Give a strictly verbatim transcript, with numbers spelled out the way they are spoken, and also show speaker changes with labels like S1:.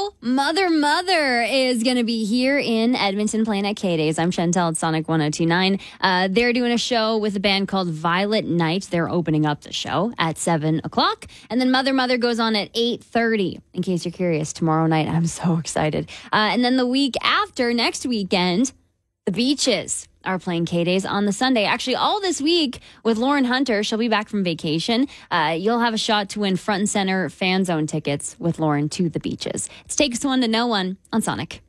S1: tomorrow, Mother Mother is going to be here in Edmonton playing at K-Days. I'm Chantel at Sonic one oh two point nine. Uh, they're doing a show with a band called Violet Night. They're opening up the show at seven o'clock. And then Mother Mother goes on at eight thirty, in case you're curious, tomorrow night. I'm so excited. Uh, and then the week after, next weekend, the Beaches are playing K-Days on the Sunday. Actually, all this week with Lauren Hunter. She'll be back from vacation. Uh, you'll have a shot to win front and center fan zone tickets with Lauren to the Beaches. It's Takes One to Know One on Sonic.